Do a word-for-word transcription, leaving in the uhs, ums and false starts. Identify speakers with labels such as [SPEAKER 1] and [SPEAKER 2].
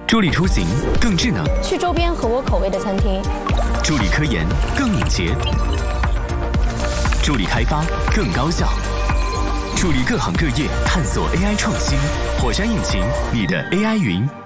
[SPEAKER 1] 助力出行更智能，
[SPEAKER 2] 去周边合我口味的餐厅；
[SPEAKER 1] 助力科研更敏捷，助力开发更高效，助力各行各业探索 A I 创新。火山引擎，你的 A I 云。